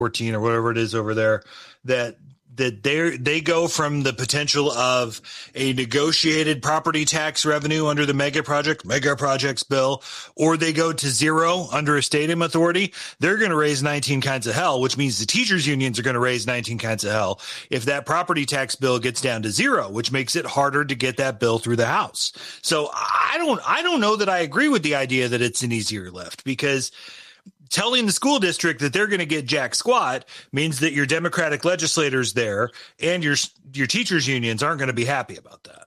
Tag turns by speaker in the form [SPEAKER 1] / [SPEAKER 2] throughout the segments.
[SPEAKER 1] 14 or whatever it is over there, that they go from the potential of a negotiated property tax revenue under the mega projects bill, or they go to zero under a stadium authority. They're going to raise 19 kinds of hell, which means the teachers unions are going to raise 19 kinds of hell if that property tax bill gets down to zero, which makes it harder to get that bill through the House. So I don't know that I agree with the idea that it's an easier lift, because telling the school district that they're going to get jack squat means that your Democratic legislators there and your teachers unions aren't going to be happy about that.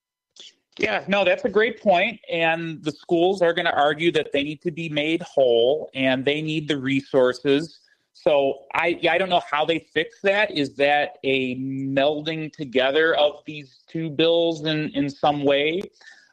[SPEAKER 2] Yeah, no, that's a great point. And the schools are going to argue that they need to be made whole and they need the resources. So I don't know how they fix that. Is that a melding together of these two bills in some way?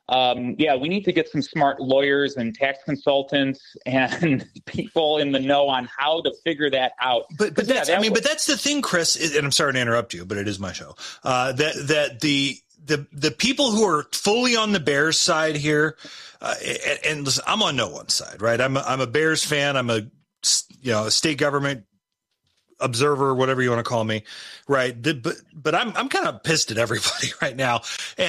[SPEAKER 2] We need to get some smart lawyers and tax consultants and people in the know on how to figure that out.
[SPEAKER 1] But that's the thing, Chris, and I'm sorry to interrupt you, but it is my show. That the people who are fully on the Bears side here, and listen, I'm on no one's side, right? I'm a Bears fan. I'm a state government observer, whatever you want to call me, right? But I'm kind of pissed at everybody right now.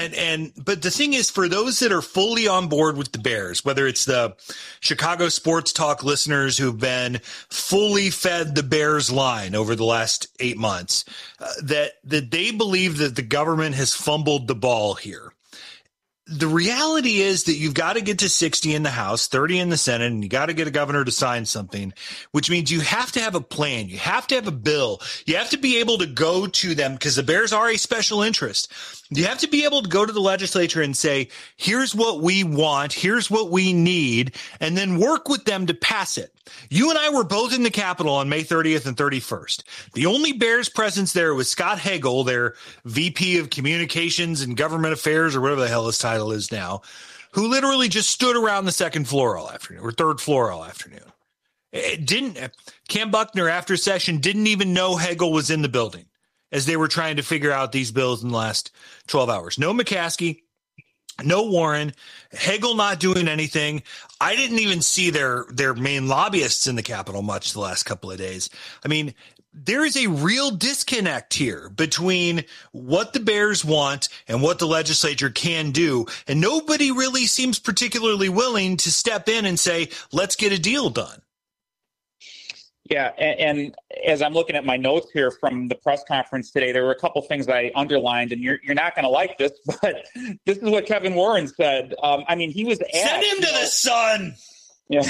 [SPEAKER 1] But the thing is, for those that are fully on board with the Bears, whether it's the Chicago Sports Talk listeners who've been fully fed the Bears line over the last 8 months, that they believe that the government has fumbled the ball here. The reality is that you've got to get to 60 in the House, 30 in the Senate, and you got to get a governor to sign something, which means you have to have a plan. You have to have a bill. You have to be able to go to them, because the Bears are a special interest. You have to be able to go to the legislature and say, here's what we want, here's what we need, and then work with them to pass it. You and I were both in the Capitol on May 30th and 31st. The only Bears presence there was Scott Hagel, their VP of Communications and Government Affairs, or whatever the hell his title is now, who literally just stood around the second floor all afternoon, or third floor all afternoon. Cam Buckner, after session, didn't even know Hagel was in the building as they were trying to figure out these bills in the last 12 hours. No McCaskey, no Warren, Hagel not doing anything. I didn't even see their main lobbyists in the Capitol much the last couple of days. I mean, there is a real disconnect here between what the Bears want and what the legislature can do. And nobody really seems particularly willing to step in and say, let's get a deal done.
[SPEAKER 2] Yeah, and as I'm looking at my notes here from the press conference today, there were a couple things I underlined, and you're not going to like this, but this is what Kevin Warren said. He was asked,
[SPEAKER 1] send him to the sun.
[SPEAKER 2] Yeah,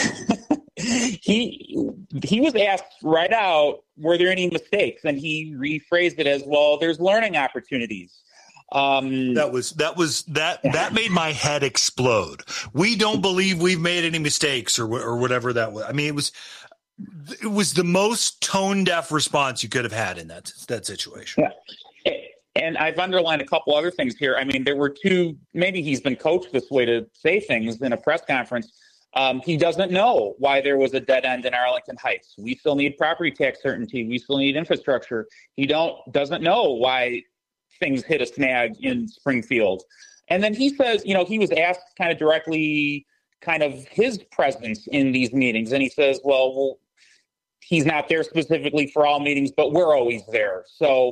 [SPEAKER 2] he was asked right out, were there any mistakes? And he rephrased it as, well, there's learning opportunities.
[SPEAKER 1] That made my head explode. We don't believe we've made any mistakes or whatever that was. I mean, it was the most tone-deaf response you could have had in that situation.
[SPEAKER 2] Yeah. And I've underlined a couple other things here. I mean, there were two, maybe he's been coached this way to say things in a press conference. He doesn't know why there was a dead end in Arlington Heights. We still need property tax certainty. We still need infrastructure. He doesn't know why things hit a snag in Springfield. And then he says, he was asked kind of directly kind of his presence in these meetings. And he says, well, he's not there specifically for all meetings, but we're always there. So,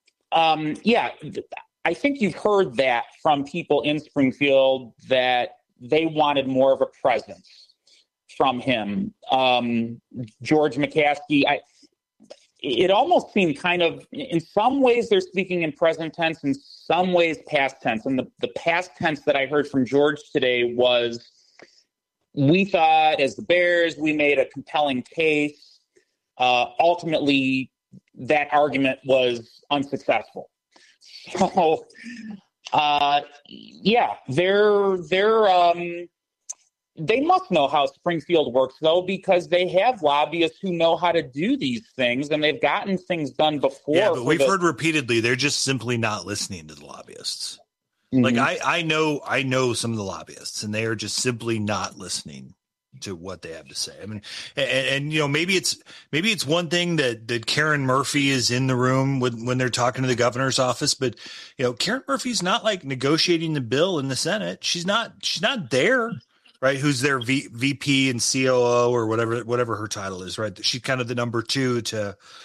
[SPEAKER 2] I think you've heard that from people in Springfield that they wanted more of a presence from him. George McCaskey, it almost seemed kind of, in some ways they're speaking in present tense, in some ways past tense. And the past tense that I heard from George today was, we thought as the Bears, we made a compelling case. Ultimately, that argument was unsuccessful. So, they must know how Springfield works, though, because they have lobbyists who know how to do these things, and they've gotten things done before.
[SPEAKER 1] Yeah, but we've heard repeatedly they're just simply not listening to the lobbyists. Mm-hmm. Like I know some of the lobbyists, and they are just simply not listening to what they have to say. I mean, and maybe it's one thing that Karen Murphy is in the room when they're talking to the governor's office, but Karen Murphy's not like negotiating the bill in the Senate. She's not there. right? Who's their VP and COO or whatever her title is, right? She's kind of the number two to